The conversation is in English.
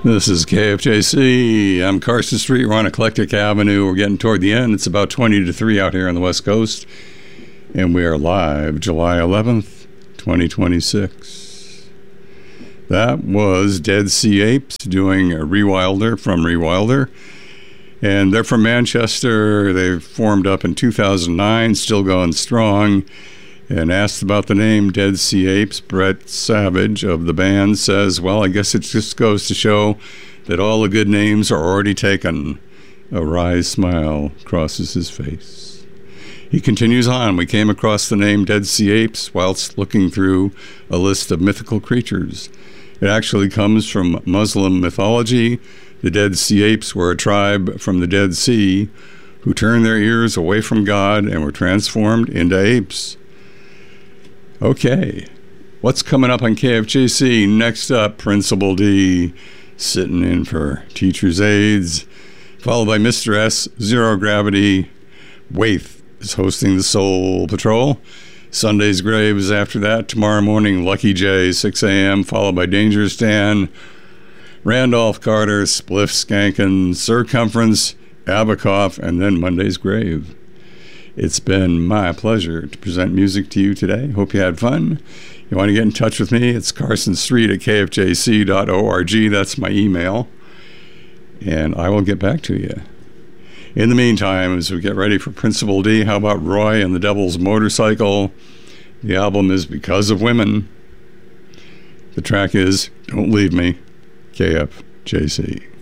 This is KFJC. I'm Carson Street. We're on Eclectic Avenue. We're getting toward the end. It's about 20 to 3 out here on the West Coast. And we are live July 11th, 2026. That was Dead Sea Apes doing a Rewilder from Rewilder. And they're from Manchester. They formed up in 2009, still going strong. And asked about the name Dead Sea Apes, Brett Savage of the band says, well, I guess it just goes to show that all the good names are already taken. A wry smile crosses his face. He continues on. We came across the name Dead Sea Apes whilst looking through a list of mythical creatures. It actually comes from Muslim mythology. The Dead Sea Apes were a tribe from the Dead Sea who turned their ears away from God and were transformed into apes. Okay, what's coming up on KFJC? Next up, Principal D, sitting in for Teacher's Aids, followed by Mr. S, Zero Gravity. Waith is hosting the Soul Patrol. Sunday's Grave is after that. Tomorrow morning, Lucky J, 6 a.m., followed by Dangerous Dan, Randolph Carter, Spliff Skankin, Circumference, Abacoff, and then Monday's Grave. It's been my pleasure to present music to you today. Hope you had fun. You want to get in touch with me? It's Carson Street at kfjc.org. That's my email. And I will get back to you. In the meantime, as we get ready for Principal D, how about Roy and the Devil's Motorcycle? The album is Because of Women. The track is Don't Leave Me, KFJC.